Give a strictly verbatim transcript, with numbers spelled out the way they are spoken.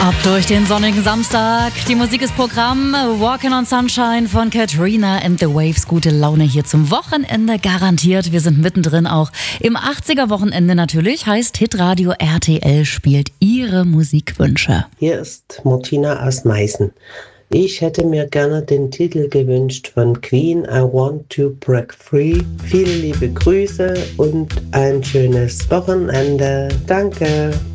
Ab durch den sonnigen Samstag. Die Musik ist Programm. Walking on Sunshine von Katrina and the Waves. Gute Laune hier zum Wochenende garantiert. Wir sind mittendrin auch im achtziger-Wochenende natürlich. Heißt Hitradio R T L spielt Ihre Musikwünsche. Hier ist Martina aus Meißen. Ich hätte mir gerne den Titel gewünscht von Queen, I Want to Break Free. Viele liebe Grüße und ein schönes Wochenende. Danke.